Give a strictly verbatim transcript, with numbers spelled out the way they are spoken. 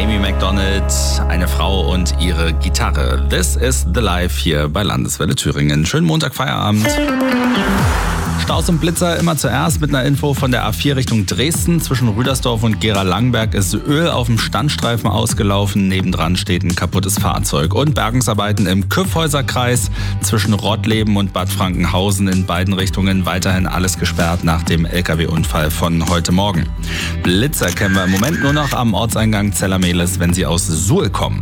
Amy Macdonald, eine Frau und ihre Gitarre. This is the Life hier bei Landeswelle Thüringen. Schönen Montag, Feierabend. Staus und Blitzer immer zuerst mit einer Info von der A vier Richtung Dresden. Zwischen Rüdersdorf und Gera-Langberg ist Öl auf dem Standstreifen ausgelaufen. Nebendran steht ein kaputtes Fahrzeug. Und Bergungsarbeiten im Kyffhäuser-Kreis zwischen Rottleben und Bad Frankenhausen in beiden Richtungen weiterhin alles gesperrt nach dem L K W-Unfall von heute Morgen. Blitzer kennen wir im Moment nur noch am Ortseingang Zellermehles, wenn sie aus Suhl kommen.